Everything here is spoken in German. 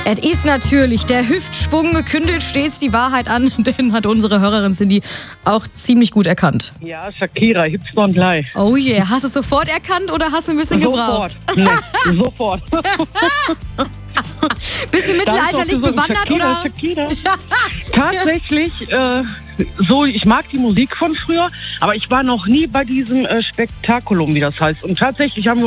Es ist natürlich der Hüftschwung, kündet stets die Wahrheit an, den hat unsere Hörerin Cindy auch ziemlich gut erkannt. Ja, Shakira, Hipster und Blei. Oh yeah, hast du es sofort erkannt oder hast du ein bisschen gebraucht? Sofort. Bist du mittelalterlich bewandert oder? Shakira. Tatsächlich, so, ich mag die Musik von früher, aber ich war noch nie bei diesem Spektakulum, wie das heißt. Und tatsächlich haben wir